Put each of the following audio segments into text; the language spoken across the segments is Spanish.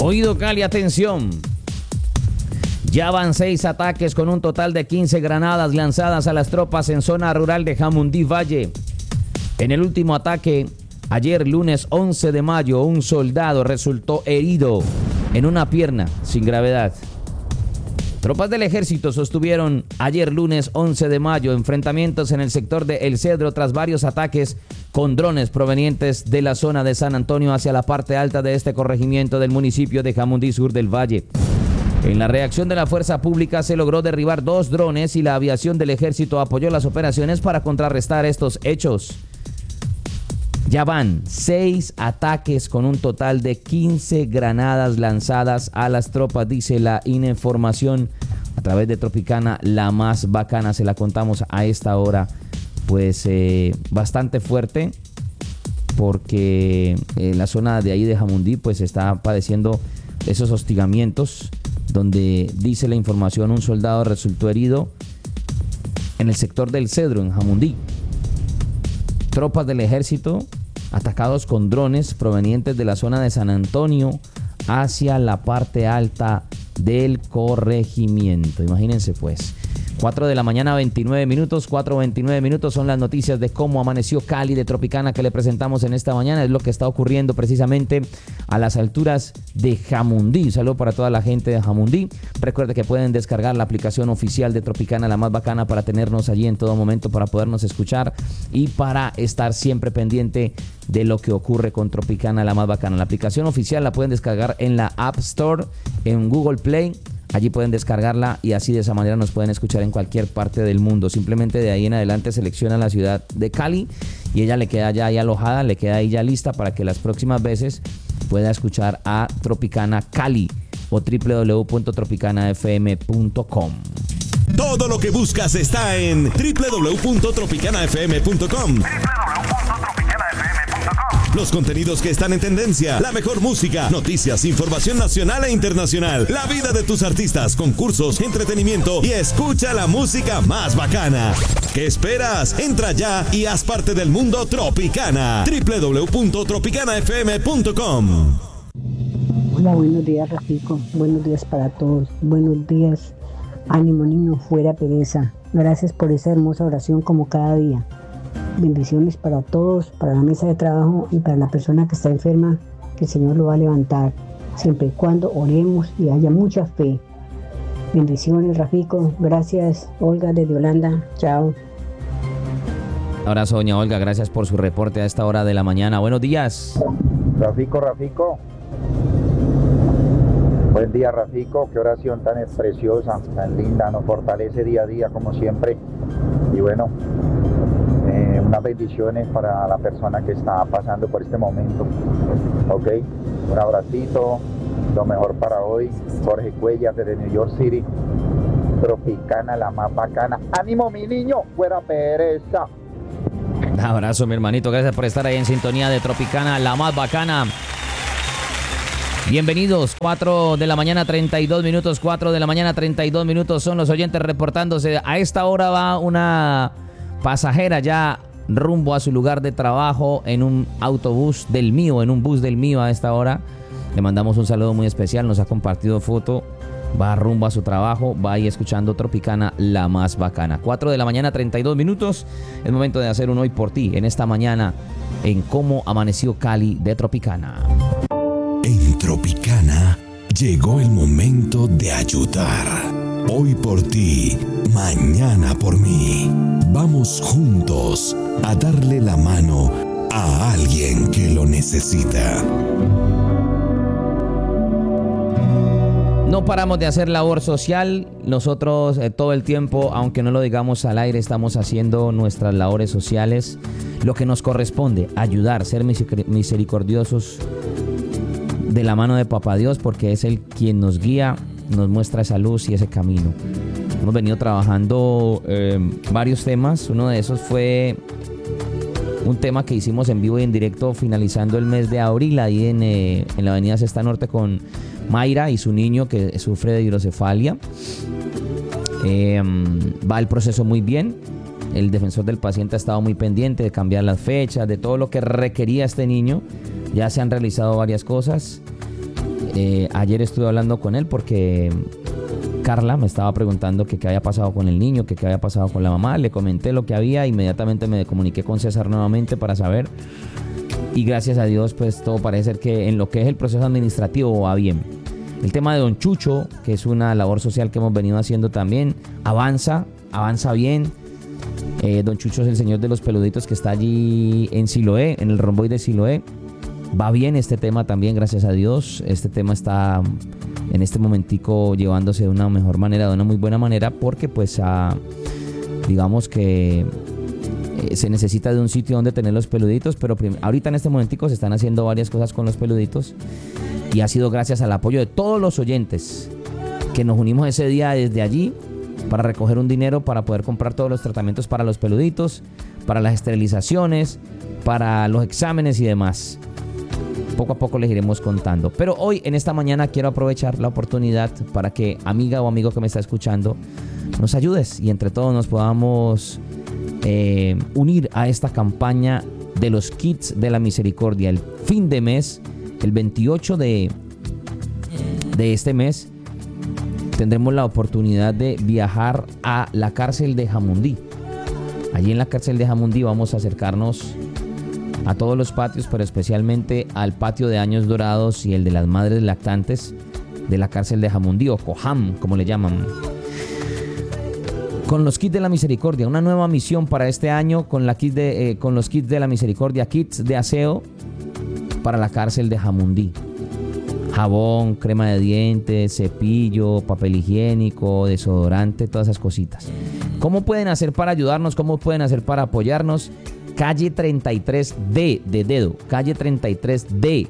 Oído Cali, atención. Ya van 6 ataques con un total de 15 granadas lanzadas a las tropas en zona rural de Jamundí Valle. En el último ataque, ayer lunes 11 de mayo, un soldado resultó herido en una pierna sin gravedad. Tropas del ejército sostuvieron ayer lunes 11 de mayo enfrentamientos en el sector de El Cedro tras varios ataques con drones provenientes de la zona de San Antonio hacia la parte alta de este corregimiento del municipio de Jamundí Sur del Valle. En la reacción de la fuerza pública se logró derribar 2 drones y la aviación del ejército apoyó las operaciones para contrarrestar estos hechos. Ya van 6 ataques con un total de 15 granadas lanzadas a las tropas, dice la información a través de Tropicana, la más bacana. Se la contamos a esta hora, pues bastante fuerte, porque la zona de ahí de Jamundí pues está padeciendo esos hostigamientos, donde dice la información un soldado resultó herido en el sector del Cedro, en Jamundí. Tropas del ejército atacados con drones provenientes de la zona de San Antonio hacia la parte alta del corregimiento. Imagínense pues. 4 de la mañana, 29 minutos, 4:29 minutos son las noticias de cómo amaneció Cali de Tropicana que le presentamos en esta mañana. Es lo que está ocurriendo precisamente a las alturas de Jamundí. Un saludo para toda la gente de Jamundí. Recuerde que pueden descargar la aplicación oficial de Tropicana, la más bacana, para tenernos allí en todo momento, para podernos escuchar y para estar siempre pendiente de lo que ocurre con Tropicana, la más bacana. La aplicación oficial la pueden descargar en la App Store, en Google Play. Allí pueden descargarla y así de esa manera nos pueden escuchar en cualquier parte del mundo. Simplemente de ahí en adelante selecciona la ciudad de Cali y ella le queda ya ahí alojada, le queda ahí ya lista para que las próximas veces pueda escuchar a Tropicana Cali o www.tropicanafm.com. Todo lo que buscas está en www.tropicanafm.com. Los contenidos que están en tendencia, la mejor música, noticias, información nacional e internacional, la vida de tus artistas, concursos, entretenimiento y escucha la música más bacana. ¿Qué esperas? Entra ya y haz parte del mundo Tropicana. www.tropicanafm.com. Hola, buenos días, Rafico. Buenos días para todos. Buenos días. Ánimo, niño, fuera pereza. Gracias por esa hermosa oración como cada día. Bendiciones para todos, para la mesa de trabajo y para la persona que está enferma, que el Señor lo va a levantar, siempre y cuando oremos y haya mucha fe. Bendiciones, Rafico. Gracias, Olga desde Holanda. Chao. Abrazo, doña Olga. Gracias por su reporte a esta hora de la mañana. Buenos días. Rafico. Buen día, Rafico. Qué oración tan preciosa, tan linda. Nos fortalece día a día, como siempre. Y bueno, unas bendiciones para la persona que está pasando por este momento. Ok, un abracito, lo mejor para hoy. Jorge Cuellar desde New York City. Tropicana, la más bacana. ¡Ánimo, mi niño! ¡Fuera pereza! Un abrazo, mi hermanito. Gracias por estar ahí en sintonía de Tropicana, la más bacana. Bienvenidos, 4 de la mañana 32 minutos, 4 de la mañana 32 minutos son los oyentes reportándose. A esta hora va una pasajera ya rumbo a su lugar de trabajo en un autobús del mío, en un bus del mío a esta hora. Le mandamos un saludo muy especial, nos ha compartido foto, va rumbo a su trabajo, va ahí escuchando Tropicana, la más bacana. 4 de la mañana 32 minutos, es momento de hacer un hoy por ti en esta mañana en cómo amaneció Cali de Tropicana. En Tropicana llegó el momento de ayudar. Hoy por ti, mañana por mí. Vamos juntos a darle la mano a alguien que lo necesita. No paramos de hacer labor social. Nosotros todo el tiempo, aunque no lo digamos al aire, estamos haciendo nuestras labores sociales. Lo que nos corresponde, ayudar, ser misericordiosos de la mano de Papá Dios, porque es Él quien nos guía, nos muestra esa luz y ese camino. Hemos venido trabajando varios temas. Uno de esos fue un tema que hicimos en vivo y en directo finalizando el mes de abril ahí en la avenida Sexta Norte con Mayra y su niño que sufre de hidrocefalia. Va el proceso muy bien. El defensor del paciente ha estado muy pendiente de cambiar las fechas, de todo lo que requería este niño. Ya se han realizado varias cosas. Ayer estuve hablando con él porque Carla me estaba preguntando que qué había pasado con el niño, que qué había pasado con la mamá. Le comenté lo que había, inmediatamente me comuniqué con César nuevamente para saber. Y gracias a Dios, pues todo parece ser que en lo que es el proceso administrativo va bien. El tema de Don Chucho, que es una labor social que hemos venido haciendo también, avanza bien. Don Chucho es el señor de los peluditos que está allí en Siloé, en el Romboy de Siloé. Va bien este tema también, gracias a Dios. Este tema está en este momentico llevándose de una mejor manera, de una muy buena manera, porque pues digamos que se necesita de un sitio donde tener los peluditos, pero ahorita en este momentico se están haciendo varias cosas con los peluditos y ha sido gracias al apoyo de todos los oyentes que nos unimos ese día desde allí para recoger un dinero para poder comprar todos los tratamientos para los peluditos, para las esterilizaciones, para los exámenes y demás. Poco a poco les iremos contando. Pero hoy, en esta mañana, quiero aprovechar la oportunidad para que, amiga o amigo que me está escuchando, nos ayudes y entre todos nos podamos unir a esta campaña de los kits de la misericordia. El fin de mes, el 28 de este mes, tendremos la oportunidad de viajar a la cárcel de Jamundí. Allí en la cárcel de Jamundí vamos a acercarnos a todos los patios, pero especialmente al patio de Años Dorados y el de las Madres Lactantes de la cárcel de Jamundí, o Cojam, como le llaman. Con los kits de la misericordia, una nueva misión para este año con los kits de la misericordia, kits de aseo para la cárcel de Jamundí. Jabón, crema de dientes, cepillo, papel higiénico, desodorante, todas esas cositas. ¿Cómo pueden hacer para ayudarnos? ¿Cómo pueden hacer para apoyarnos? Calle 33D de dedo, calle 33D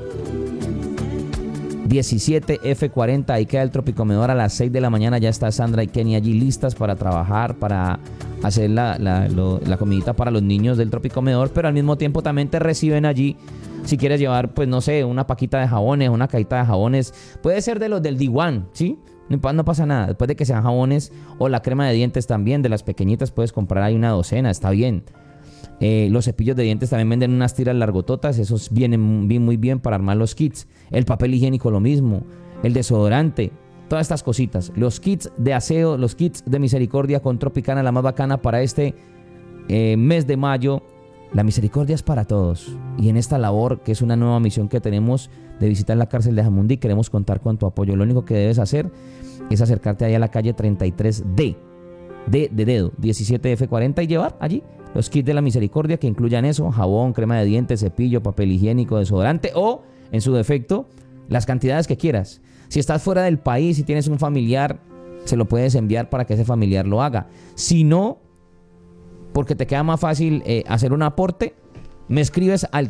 17F40, ahí queda el Tropicomedor. A las 6 de la mañana ya está Sandra y Kenny allí listas para trabajar, para hacer la comidita para los niños del Tropicomedor, pero al mismo tiempo también te reciben allí si quieres llevar, pues no sé, una paquita de jabones, una cajita de jabones, puede ser de los del D1, ¿sí? No pasa nada, después de que sean jabones, o la crema de dientes también, de las pequeñitas puedes comprar ahí una docena, está bien. Los cepillos de dientes también venden unas tiras largototas, esos vienen muy bien para armar los kits. El papel higiénico lo mismo, el desodorante, todas estas cositas. Los kits de aseo, los kits de misericordia con Tropicana, la más bacana para este mes de mayo. La misericordia es para todos. Y en esta labor, que es una nueva misión que tenemos de visitar la cárcel de Jamundí, queremos contar con tu apoyo. Lo único que debes hacer es acercarte ahí a la calle 33D, de dedo, 17F40 y llevar allí los kits de la misericordia que incluyan eso: jabón, crema de dientes, cepillo, papel higiénico, desodorante o, en su defecto, las cantidades que quieras. Si estás fuera del país y tienes un familiar, se lo puedes enviar para que ese familiar lo haga. Si no, porque te queda más fácil hacer un aporte, me escribes al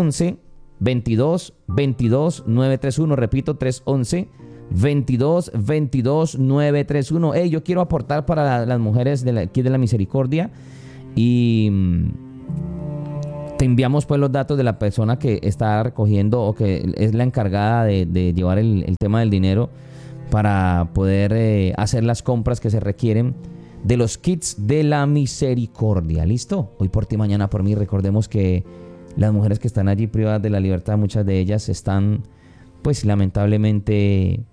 311-22-22-931. Repito, 311-22-22-931. Hey, yo quiero aportar para las mujeres de la misericordia. Y te enviamos pues los datos de la persona que está recogiendo o que es la encargada de llevar el tema del dinero para poder hacer las compras que se requieren de los kits de la misericordia. ¿Listo? Hoy por ti, mañana por mí. Recordemos que las mujeres que están allí privadas de la libertad, muchas de ellas están, pues lamentablemente,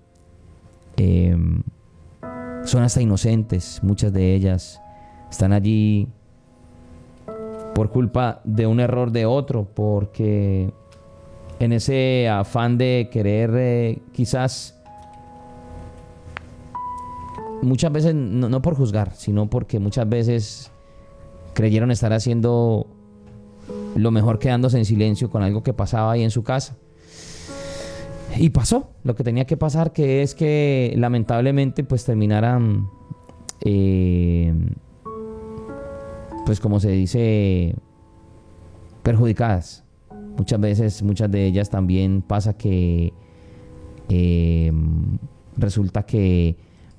son hasta inocentes. Muchas de ellas están allí por culpa de un error de otro, porque en ese afán de querer quizás, muchas veces no por juzgar, sino porque muchas veces creyeron estar haciendo lo mejor quedándose en silencio con algo que pasaba ahí en su casa. Y pasó lo que tenía que pasar, que es que lamentablemente pues terminaran pues como se dice, perjudicadas. Muchas veces, muchas de ellas también pasa que resulta que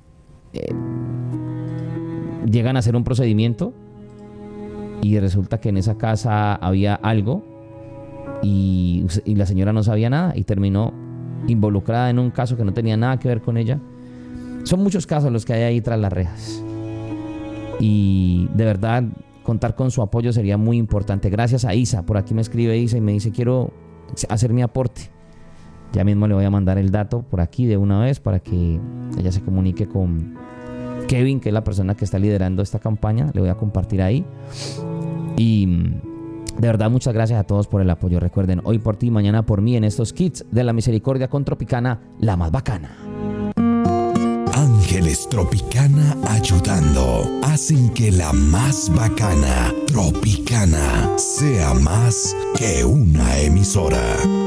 llegan a hacer un procedimiento y resulta que en esa casa había algo y la señora no sabía nada y terminó involucrada en un caso que no tenía nada que ver con ella. Son muchos casos los que hay ahí tras las rejas y de verdad contar con su apoyo sería muy importante. Gracias a Isa, por aquí me escribe Isa y me dice: quiero hacer mi aporte. Ya mismo le voy a mandar el dato por aquí de una vez para que ella se comunique con Kevin, que es la persona que está liderando esta campaña. Le voy a compartir ahí. Y de verdad, muchas gracias a todos por el apoyo. Recuerden, hoy por ti, mañana por mí, en estos kits de la misericordia con Tropicana, la más bacana. Ángeles Tropicana ayudando hacen que la más bacana, Tropicana, sea más que una emisora.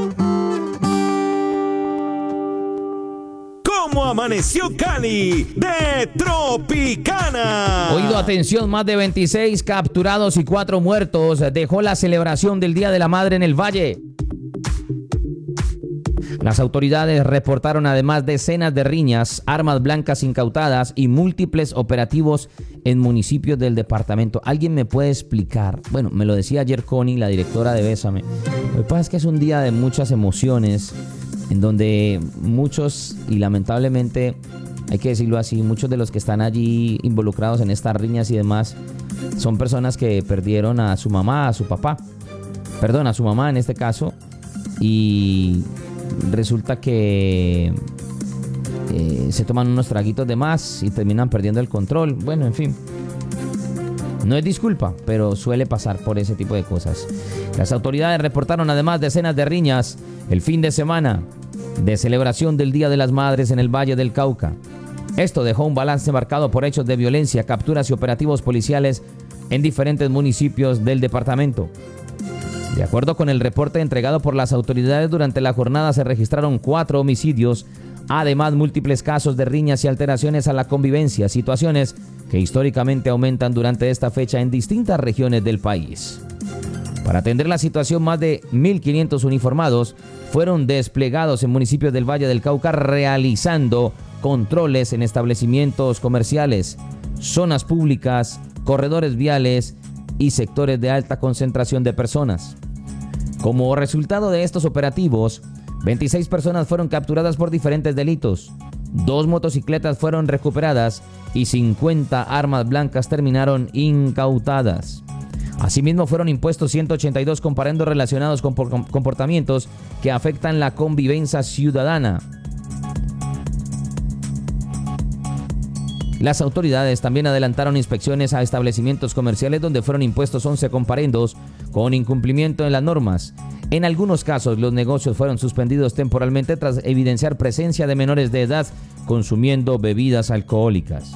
¿Cómo amaneció Cali de Tropicana? Oído, atención, más de 26 capturados y 4 muertos dejó la celebración del Día de la Madre en el Valle. Las autoridades reportaron además decenas de riñas, armas blancas incautadas y múltiples operativos en municipios del departamento. ¿Alguien me puede explicar? Bueno, me lo decía ayer Connie, la directora de Bésame. Lo que pasa es que es un día de muchas emociones, en donde muchos, y lamentablemente hay que decirlo así, muchos de los que están allí involucrados en estas riñas y demás son personas que perdieron a su mamá, a su papá, a su mamá en este caso, y resulta que se toman unos traguitos de más y terminan perdiendo el control. Bueno, en fin, no es disculpa, pero suele pasar por ese tipo de cosas. Las autoridades reportaron además decenas de riñas el fin de semana de celebración del Día de las Madres en el Valle del Cauca. Esto dejó un balance marcado por hechos de violencia, capturas y operativos policiales en diferentes municipios del departamento. De acuerdo con el reporte entregado por las autoridades, durante la jornada se registraron 4 homicidios, además múltiples casos de riñas y alteraciones a la convivencia, situaciones que históricamente aumentan durante esta fecha en distintas regiones del país. Para atender la situación, más de 1.500 uniformados fueron desplegados en municipios del Valle del Cauca realizando controles en establecimientos comerciales, zonas públicas, corredores viales y sectores de alta concentración de personas. Como resultado de estos operativos, 26 personas fueron capturadas por diferentes delitos, 2 motocicletas fueron recuperadas y 50 armas blancas terminaron incautadas. Asimismo, fueron impuestos 182 comparendos relacionados con comportamientos que afectan la convivencia ciudadana. Las autoridades también adelantaron inspecciones a establecimientos comerciales donde fueron impuestos 11 comparendos con incumplimiento de las normas. En algunos casos, los negocios fueron suspendidos temporalmente tras evidenciar presencia de menores de edad consumiendo bebidas alcohólicas.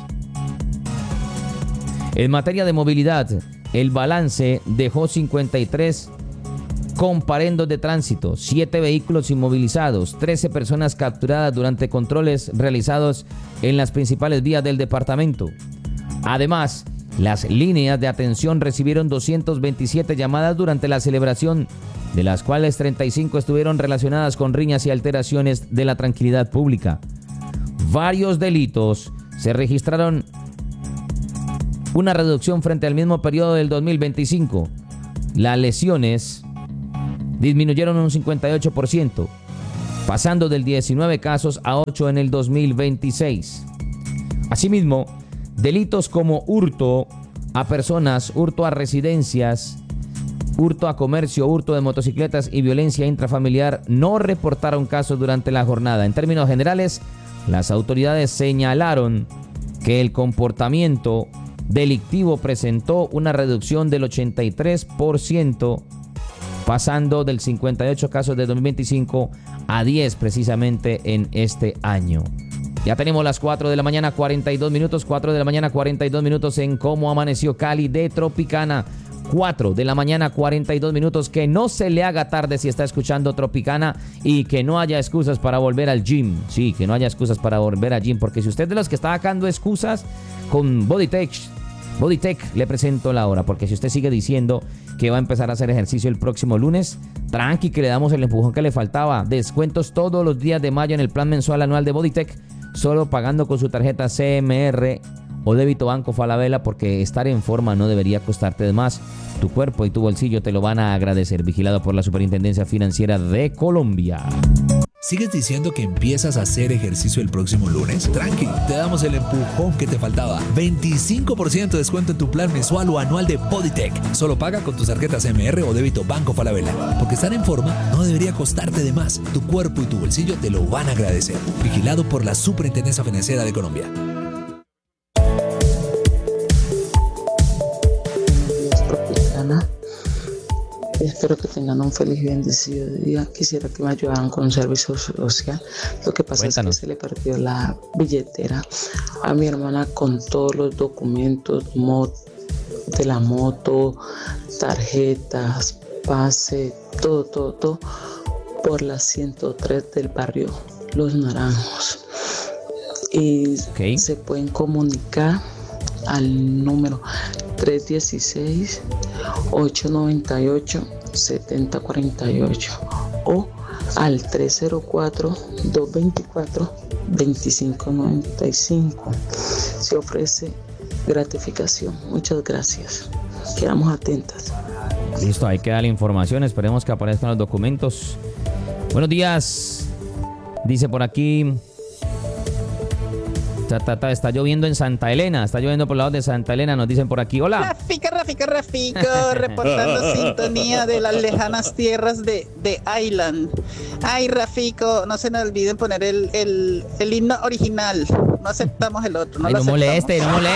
En materia de movilidad, el balance dejó 53 comparendos de tránsito, 7 vehículos inmovilizados, 13 personas capturadas durante controles realizados en las principales vías del departamento. Además, las líneas de atención recibieron 227 llamadas durante la celebración, de las cuales 35 estuvieron relacionadas con riñas y alteraciones de la tranquilidad pública. Varios delitos se registraron una reducción frente al mismo periodo del 2025. Las lesiones disminuyeron un 58%, pasando del 19 casos a 8 en el 2026. Asimismo, delitos como hurto a personas, hurto a residencias, hurto a comercio, hurto de motocicletas y violencia intrafamiliar no reportaron casos durante la jornada. En términos generales, las autoridades señalaron que el comportamiento delictivo presentó una reducción del 83%, pasando del 58 casos de 2025 a 10 precisamente en este año. Ya tenemos las 4 de la mañana 42 minutos, 4 de la mañana 42 minutos en Cómo Amaneció Cali de Tropicana. 4 de la mañana 42 minutos, que no se le haga tarde si está escuchando Tropicana y que no haya excusas para volver al gym. Sí, que no haya excusas para volver al gym, porque si usted es de los que está sacando excusas, con Bodytech le presento la hora, porque si usted sigue diciendo que va a empezar a hacer ejercicio el próximo lunes, tranqui, que le damos el empujón que le faltaba. Descuentos todos los días de mayo en el plan mensual anual de Bodytech, solo pagando con su tarjeta CMR o débito Banco Falabella, porque estar en forma no debería costarte de más. Tu cuerpo y tu bolsillo te lo van a agradecer. Vigilado por la Superintendencia Financiera de Colombia. ¿Sigues diciendo que empiezas a hacer ejercicio el próximo lunes? Tranqui, te damos el empujón que te faltaba. 25% de descuento en tu plan mensual o anual de Bodytech. Solo paga con tus tarjetas MR o débito Banco Falabella. Porque estar en forma no debería costarte de más. Tu cuerpo y tu bolsillo te lo van a agradecer. Vigilado por la Superintendencia Financiera de Colombia. Espero que tengan un feliz y bendecido día. Quisiera que me ayudaran con un servicio social. Lo que pasa Cuéntanos. es que se le perdió la billetera a mi hermana con todos los documentos de la moto, tarjetas, pase, todo por la 103 del barrio Los Naranjos. Y se pueden comunicar al número 316-898-7048 o al 304-224-2595. Se ofrece gratificación. Muchas gracias. Quedamos atentas. Listo, ahí queda la información. Esperemos que aparezcan los documentos. Buenos días. Dice por aquí... Está lloviendo en Santa Elena. Está lloviendo por lados de Santa Elena. Nos dicen por aquí. Hola. Rafico, reportando sintonía de las lejanas tierras de Island. Ay, Rafico, no se nos olviden poner el himno original. No aceptamos el otro. Ay, no moleste.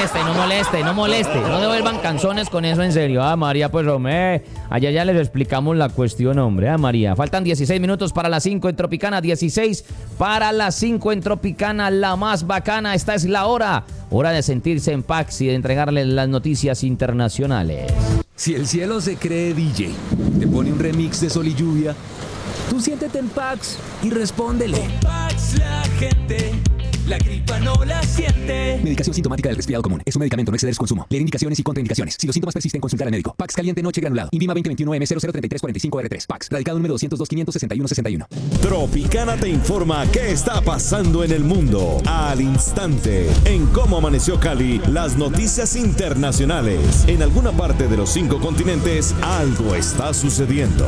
No devuelvan canciones con eso, en serio. Ah, María, pues, hombre. Allá ya les explicamos la cuestión, hombre. Ah, María. Faltan 16 minutos para las 5 en Tropicana. 16 para las 5 en Tropicana, la más bacana. Esta es la hora. Hora de sentirse en paz y de entregarles las noticias internacionales. Si el cielo se cree DJ, te pone un remix de Sol y Lluvia, tú siéntete en Pax y respóndele. Con Pax la gente, la gripa no la siente. Medicación sintomática del resfriado común. Es un medicamento, no exceder su consumo. Leer indicaciones y contraindicaciones. Si los síntomas persisten, consultar al médico. Pax caliente noche granulado. INVIMA 2021M003345R3. Pax. Radicado número 202-561-61. Tropicana te informa qué está pasando en el mundo al instante. En Cómo Amaneció Cali, las noticias internacionales. En alguna parte de los 5 continentes, algo está sucediendo.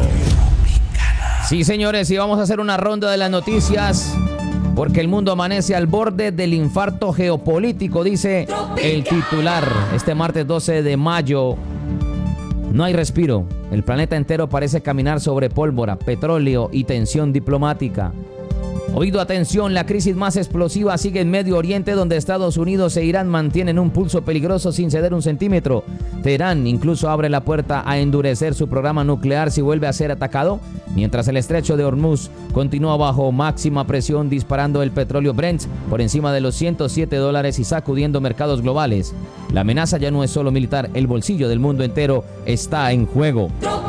Sí, señores, y vamos a hacer una ronda de las noticias. Porque el mundo amanece al borde del infarto geopolítico, dice el titular. Este martes 12 de mayo no hay respiro. El planeta entero parece caminar sobre pólvora, petróleo y tensión diplomática. Oído, atención, la crisis más explosiva sigue en Medio Oriente, donde Estados Unidos e Irán mantienen un pulso peligroso sin ceder un centímetro. Teherán incluso abre la puerta a endurecer su programa nuclear si vuelve a ser atacado, mientras el estrecho de Hormuz continúa bajo máxima presión, disparando el petróleo Brent por encima de los $107 y sacudiendo mercados globales. La amenaza ya no es solo militar, el bolsillo del mundo entero está en juego.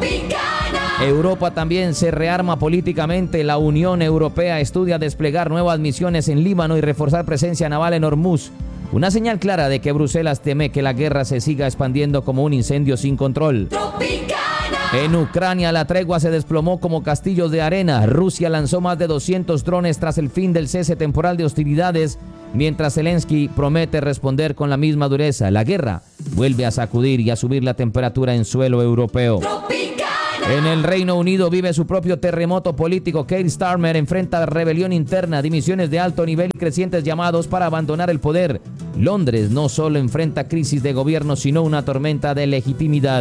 Europa también se rearma políticamente. La Unión Europea estudia desplegar nuevas misiones en Líbano y reforzar presencia naval en Hormuz. Una señal clara de que Bruselas teme que la guerra se siga expandiendo como un incendio sin control. En Ucrania la tregua se desplomó como castillos de arena. Rusia lanzó más de 200 drones tras el fin del cese temporal de hostilidades, mientras Zelensky promete responder con la misma dureza. La guerra vuelve a sacudir y a subir la temperatura en suelo europeo. En el Reino Unido vive su propio terremoto político. Keir Starmer enfrenta rebelión interna, dimisiones de alto nivel y crecientes llamados para abandonar el poder. Londres no solo enfrenta crisis de gobierno, sino una tormenta de legitimidad.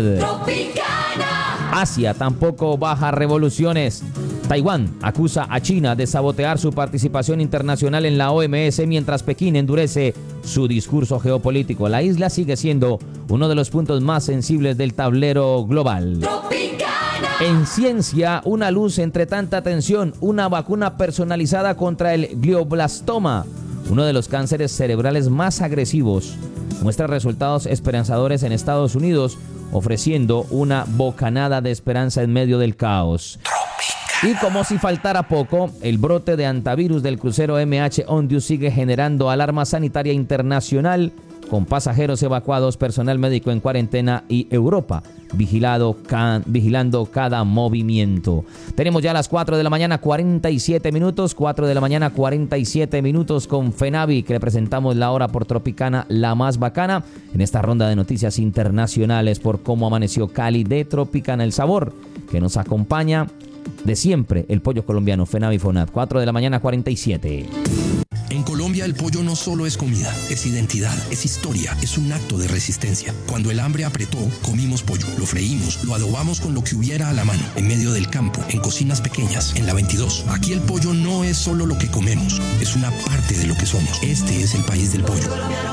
Asia tampoco baja revoluciones. Taiwán acusa a China de sabotear su participación internacional en la OMS, mientras Pekín endurece su discurso geopolítico. La isla sigue siendo uno de los puntos más sensibles del tablero global. En ciencia, una luz entre tanta tensión, una vacuna personalizada contra el glioblastoma, uno de los cánceres cerebrales más agresivos, muestra resultados esperanzadores en Estados Unidos, ofreciendo una bocanada de esperanza en medio del caos. Y como si faltara poco, el brote de antivirus del crucero MH Ondius sigue generando alarma sanitaria internacional, con pasajeros evacuados, personal médico en cuarentena y Europa vigilando cada movimiento. Tenemos ya las 4 de la mañana, 47 minutos, 4 de la mañana, 47 minutos con Fenavi, que le presentamos la hora por Tropicana, la más bacana, en esta ronda de noticias internacionales por Cómo Amaneció Cali de Tropicana, el sabor que nos acompaña de siempre, el pollo colombiano, FENAVIFONAT, 4 de la mañana, 47. En Colombia el pollo no solo es comida, es identidad, es historia, es un acto de resistencia. Cuando el hambre apretó, comimos pollo, lo freímos, lo adobamos con lo que hubiera a la mano, en medio del campo, en cocinas pequeñas, en la 22. Aquí el pollo no es solo lo que comemos, es una parte de lo que somos. Este es el país del pollo.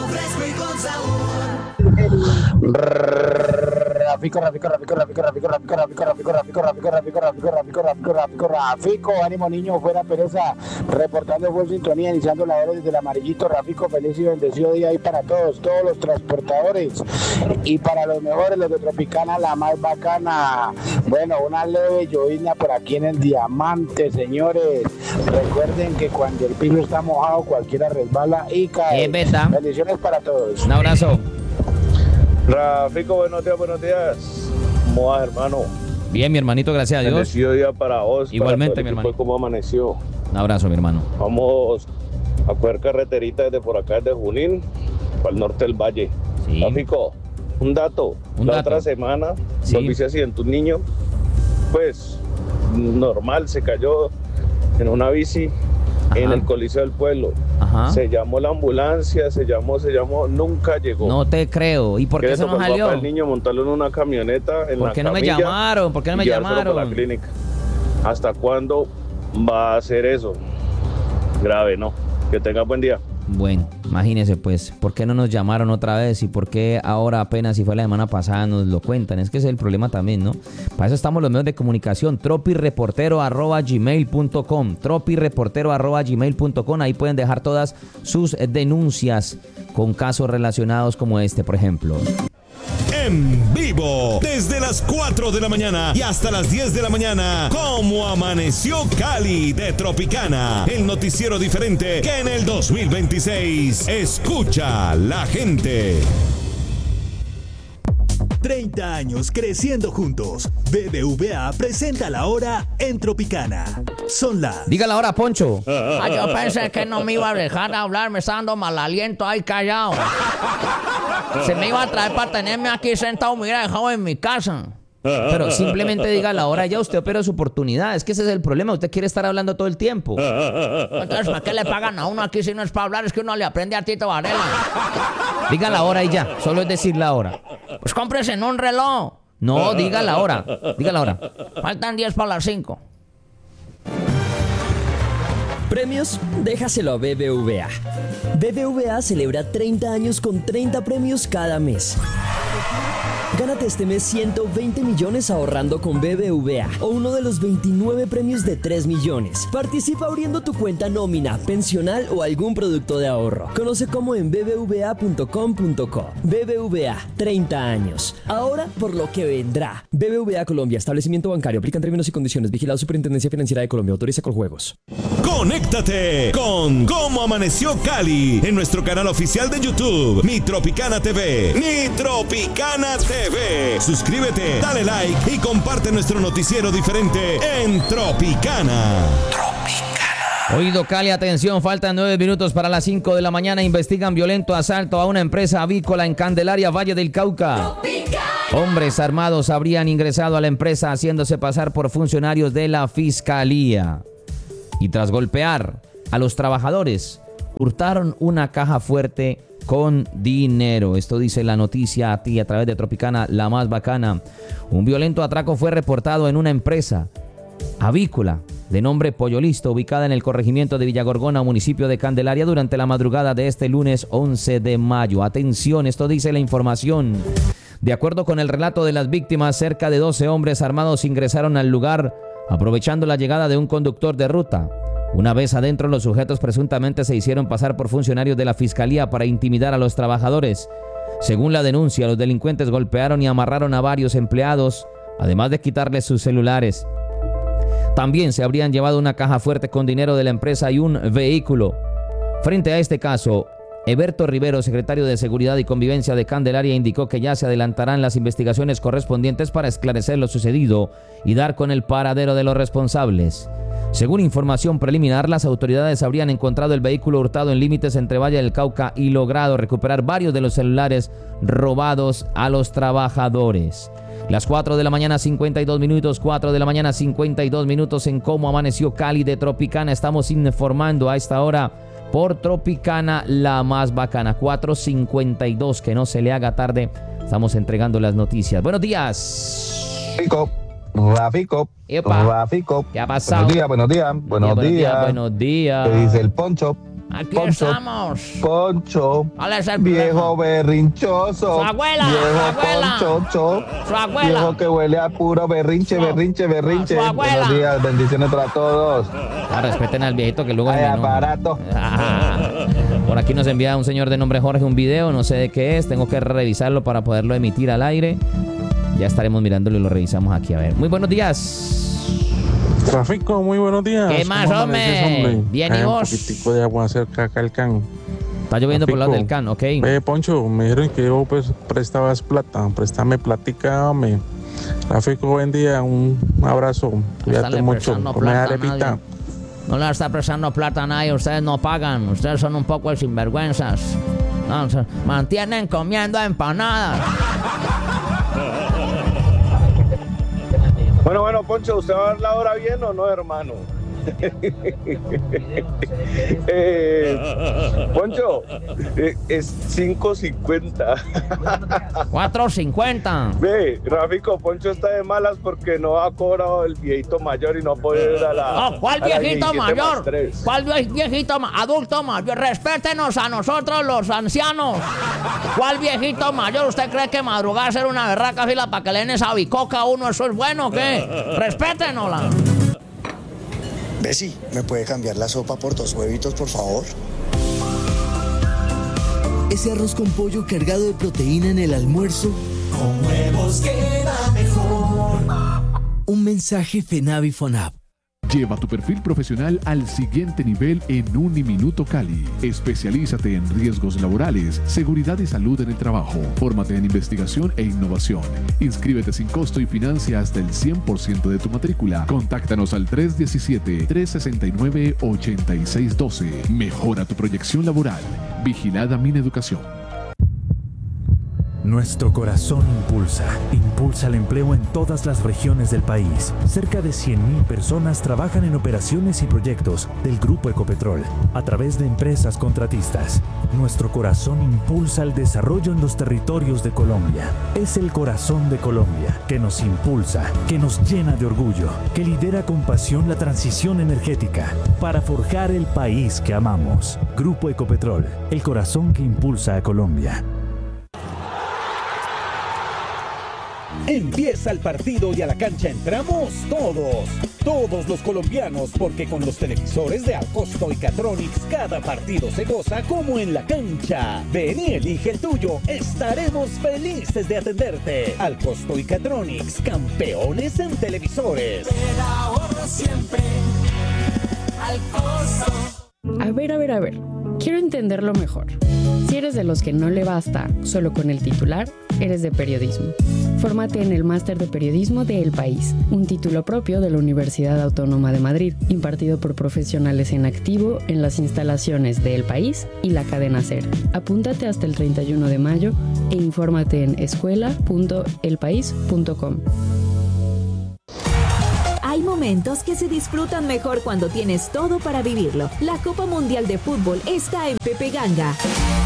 Rafico, ánimo niño, fuera pereza, reportando full sintonía, iniciando la hora desde el amarillito. Rafico, feliz y bendecido día ahí para todos los transportadores y para los mejores, los de Tropicana, la más bacana. Bueno, una leve llovizna por aquí en el Diamante, señores. Recuerden que cuando el piso está mojado, cualquiera resbala y cae. Es verdad. Bendiciones para todos. Un abrazo. Rafico, buenos días. ¿Cómo vas, hermano? Bien, mi hermanito, gracias a Dios. Bendecido día para vos. Igualmente, para mi hermano. ¿Cómo amaneció? Un abrazo, mi hermano. Vamos a coger carreterita desde por acá, desde Junín, para el norte del valle. Sí. Rafico, un dato. Otra semana, volviste accidente un niño, pues, normal, se cayó en una bici. Ajá. En el Coliseo del Pueblo. Ajá. Se llamó la ambulancia, se llamó, nunca llegó. No te creo. ¿Y por qué eso no salió? El niño montarlo en una camioneta, en ¿Por qué no me llamaron? ¿Por qué no me llamaron? Por la clínica. ¿Hasta cuándo va a hacer eso? Grave, ¿no? Que tenga buen día. Bueno, imagínese pues, ¿por qué no nos llamaron otra vez? ¿Y por qué ahora apenas, si fue la semana pasada, nos lo cuentan? Es que ese es el problema también, ¿no? Para eso estamos los medios de comunicación, tropireportero@gmail.com, tropireportero@gmail.com, ahí pueden dejar todas sus denuncias con casos relacionados como este, por ejemplo. En vivo, desde las 4 de la mañana y hasta las 10 de la mañana, ¿Cómo amaneció Cali de Tropicana? El noticiero diferente que en el 2026 escucha la gente. 30 años creciendo juntos. BBVA presenta la hora en Tropicana. Son las... Diga la hora, Poncho. Yo pensé que no me iba a dejar hablar, me está dando mal aliento ahí callado. Se me iba a traer para tenerme aquí sentado, me hubiera dejado en mi casa. Pero simplemente diga la hora ya, usted opera su oportunidad. Es que ese es el problema, usted quiere estar hablando todo el tiempo. Entonces, ¿para qué le pagan a uno aquí si no es para hablar? Es que uno le aprende a Tito Varela. Diga la hora y ya, solo es decir la hora. Pues cómprese en un reloj. No, diga la hora, diga la hora. Faltan 10 para las 5. Premios, déjaselo a BBVA. BBVA celebra 30 años con 30 premios cada mes. Gánate este mes 120 millones ahorrando con BBVA o uno de los 29 premios de 3 millones. Participa abriendo tu cuenta nómina, pensional o algún producto de ahorro. Conoce cómo en bbva.com.co. BBVA, 30 años. Ahora por lo que vendrá. BBVA Colombia, establecimiento bancario. Aplican términos y condiciones. Vigilado Superintendencia Financiera de Colombia. Autoriza con juegos. Conéctate con ¿Cómo amaneció Cali? En nuestro canal oficial de YouTube, Mi Tropicana TV. Mi Tropicana TV. Suscríbete, dale like y comparte nuestro noticiero diferente en Tropicana. Oído Cali, atención, faltan 9 minutos para las 5 de la mañana. Investigan violento asalto a una empresa avícola en Candelaria, Valle del Cauca. Hombres armados habrían ingresado a la empresa haciéndose pasar por funcionarios de la fiscalía. Y tras golpear a los trabajadores, hurtaron una caja fuerte con dinero. Esto dice la noticia a ti a través de Tropicana, la más bacana. Un violento atraco fue reportado en una empresa avícola de nombre Pollo Listo, ubicada en el corregimiento de Villagorgona, municipio de Candelaria, durante la madrugada de este lunes 11 de mayo. Atención, esto dice la información. De acuerdo con el relato de las víctimas, cerca de 12 hombres armados ingresaron al lugar aprovechando la llegada de un conductor de ruta. Una vez adentro, los sujetos presuntamente se hicieron pasar por funcionarios de la fiscalía para intimidar a los trabajadores. Según la denuncia, los delincuentes golpearon y amarraron a varios empleados, además de quitarles sus celulares. También se habrían llevado una caja fuerte con dinero de la empresa y un vehículo. Frente a este caso, Eberto Rivero, secretario de Seguridad y Convivencia de Candelaria, indicó que ya se adelantarán las investigaciones correspondientes para esclarecer lo sucedido y dar con el paradero de los responsables. Según información preliminar, las autoridades habrían encontrado el vehículo hurtado en límites entre Valle del Cauca y logrado recuperar varios de los celulares robados a los trabajadores. Las 4 de la mañana, 52 minutos, 4 de la mañana, 52 minutos en Cómo Amaneció Cali de Tropicana. Estamos informando a esta hora por Tropicana, la más bacana. 4:52, que no se le haga tarde. Estamos entregando las noticias. Buenos días. Rafico. ¿Qué ha pasado? Buenos días. Buenos días. ¿Qué dice el Poncho? Aquí estamos. Poncho. ¿Cuál es el viejo berrinchoso. Su abuela. Viejo ponchocho. Su abuela. Viejo que huele a puro berrinche. Su abuela. Buenos días, bendiciones para todos. Respeten al viejito que luego Ay, aparato. Por aquí nos envía un señor de nombre Jorge un video, no sé de qué es, tengo que revisarlo para poderlo emitir al aire. Ya estaremos mirándolo y lo revisamos aquí. A ver, muy buenos días. Rafico, muy buenos días. ¿Qué más, hombre? Bien, ¿y vos? Un poquitico de agua cerca acá al can. Está lloviendo por el lado del can, ok. Poncho, me dijeron que vos pues prestabas plata. Préstame platica, hombre. Rafico, buen día, un abrazo. Cuídate mucho. Come arepita. No le está prestando plata a nadie, ustedes no pagan. Ustedes son un poco de sinvergüenzas. No, se mantienen comiendo empanadas. Bueno, Poncho, ¿usted va a dar la hora bien o no, hermano? Poncho, es 5:50. 4:50. Ve, Rafico, Poncho está de malas porque no ha cobrado el viejito mayor y no puede ir a la... No, ¿cuál viejito mayor? ¿Cuál viejito adulto mayor? Respétenos a nosotros los ancianos. ¿Cuál viejito mayor? ¿Usted cree que madrugar hacer una berraca fila para que le den esa bicoca a uno, eso es bueno o qué? Respétenosla. Bessie, ¿me puede cambiar la sopa por 2 huevitos, por favor? Ese arroz con pollo cargado de proteína en el almuerzo. Con huevos queda mejor. Un mensaje FENAVI FONAP. Lleva tu perfil profesional al siguiente nivel en Uniminuto Cali. Especialízate en riesgos laborales, seguridad y salud en el trabajo. Fórmate en investigación e innovación. Inscríbete sin costo y financia hasta el 100% de tu matrícula. Contáctanos al 317-369-8612. Mejora tu proyección laboral. Vigilada Mineducación. Nuestro corazón impulsa el empleo en todas las regiones del país. Cerca de 100.000 personas trabajan en operaciones y proyectos del Grupo Ecopetrol a través de empresas contratistas. Nuestro corazón impulsa el desarrollo en los territorios de Colombia. Es el corazón de Colombia que nos impulsa, que nos llena de orgullo, que lidera con pasión la transición energética para forjar el país que amamos. Grupo Ecopetrol, el corazón que impulsa a Colombia. Empieza el partido y a la cancha entramos todos los colombianos, porque con los televisores de Alcosto y Catronics cada partido se goza como en la cancha. Ven y elige el tuyo, estaremos felices de atenderte. Alcosto y Catronics, campeones en televisores. Pero ahorro siempre, Alcosto. A ver, quiero entenderlo mejor. Si eres de los que no le basta solo con el titular, eres de periodismo. Fórmate en el Máster de Periodismo de El País, un título propio de la Universidad Autónoma de Madrid, impartido por profesionales en activo en las instalaciones de El País y la cadena SER. Apúntate hasta el 31 de mayo e infórmate en escuela.elpaís.com. Hay momentos que se disfrutan mejor cuando tienes todo para vivirlo. La Copa Mundial de Fútbol está en Pepe Ganga.